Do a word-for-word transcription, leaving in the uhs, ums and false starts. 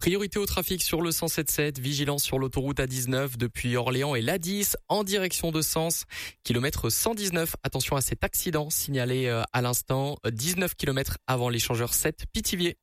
Priorité au trafic sur le cent sept sept, vigilance sur l'autoroute A dix-neuf depuis Orléans et l'A dix en direction de Sens. Kilomètre cent dix-neuf, attention à cet accident signalé à l'instant, dix-neuf kilomètres avant l'échangeur sept Pithiviers.